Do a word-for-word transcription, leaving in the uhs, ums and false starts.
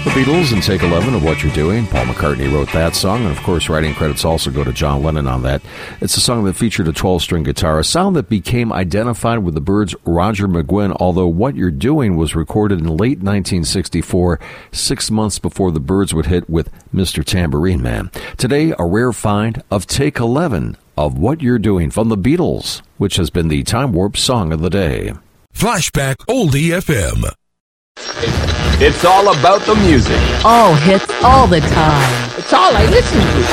The Beatles and Take eleven of What You're Doing. Paul McCartney wrote that song, and of course writing credits also go to John Lennon on that. It's a song that featured a twelve-string guitar, a sound that became identified with the Byrds' Roger McGuinn, although What You're Doing was recorded in late nineteen sixty-four, six months before the Byrds would hit with Mister Tambourine Man. Today, a rare find of Take eleven of What You're Doing from the Beatles, which has been the Time Warp Song of the Day. Flashback Oldie F M. It's all about the music. All hits all the time. It's all I listen to.